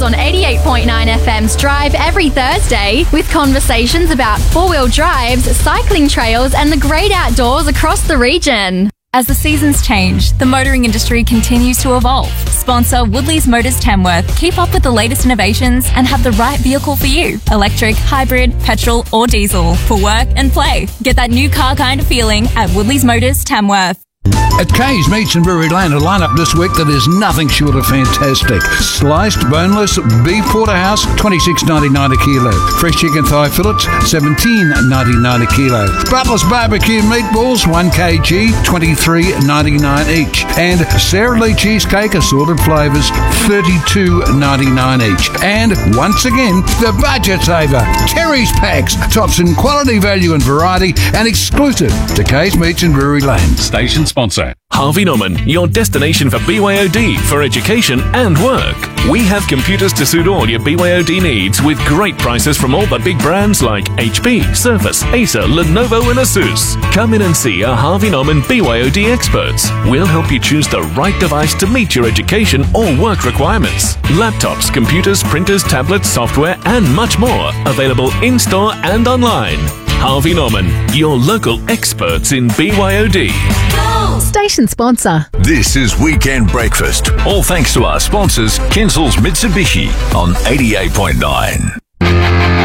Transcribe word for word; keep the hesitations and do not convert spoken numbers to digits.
Outdoors on eighty-eight point nine F M's Drive every Thursday with conversations about four-wheel drives, cycling trails and the great outdoors across the region. As the seasons change, the motoring industry continues to evolve. Sponsor Woodley's Motors Tamworth. Keep up with the latest innovations and have the right vehicle for you. Electric, hybrid, petrol or diesel. For work and play. Get that new car kind of feeling at Woodley's Motors Tamworth. At Kay's Meats in Brewery Lane, a lineup this week that is nothing short of fantastic. Sliced boneless beef porterhouse, twenty-six ninety-nine a kilo. Fresh chicken thigh fillets, seventeen ninety-nine a kilo. Butler's barbecue meatballs, one kilogram, twenty-three ninety-nine each. And Sara Lee cheesecake, assorted flavours, thirty-two ninety-nine each. And once again, the budget saver, Terry's Packs, tops in quality, value and variety, and exclusive to Kay's Meats in Brewery Lane. Station sponsor. Harvey Norman, your destination for B Y O D for education and work. We have computers to suit all your B Y O D needs with great prices from all the big brands like H P, Surface, Acer, Lenovo and Asus. Come in and see our Harvey Norman B Y O D experts. We'll help you choose the right device to meet your education or work requirements. Laptops, computers, printers, tablets, software and much more available in-store and online. Harvey Norman, your local experts in B Y O D. Station sponsor. This is Weekend Breakfast. All thanks to our sponsors, Kinsel's Mitsubishi on eighty-eight point nine.